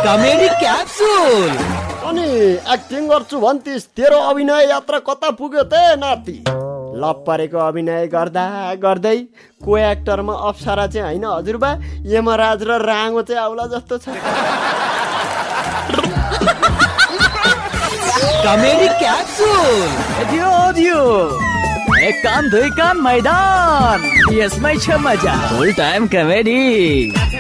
Comedy capsule. अनि acting गर्छु भन्थिस्, तेरो अभिनय यात्रा कता पुग्यो त नाति? लप परेको अभिनय गर्दा गर्दै को एक्टरमा अप्सरा चाहिँ होइन हजुरबा, यमराज र राँगो चाहिँ आउला जस्तो छ। Comedy capsule. एक काम दुई काम मैदान, यसमै छ मजा। फुल टाइम कमेडी।